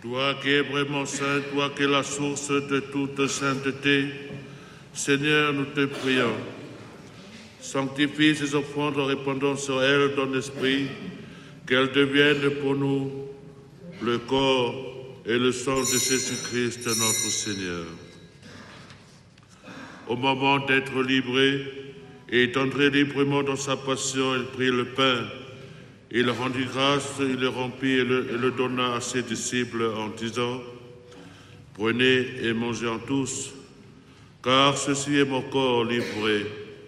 Toi qui es vraiment saint, toi qui es la source de toute sainteté, Seigneur, nous te prions. Sanctifie ces offrandes en répandant sur elles ton esprit, qu'elles deviennent pour nous le corps et le sang de Jésus-Christ, notre Seigneur. Au moment d'être livré et d'entrer librement dans sa passion, il prit le pain. Il rendit grâce, il le rompit et le donna à ses disciples en disant : « Prenez et mangez-en tous, car ceci est mon corps livré pour vous. »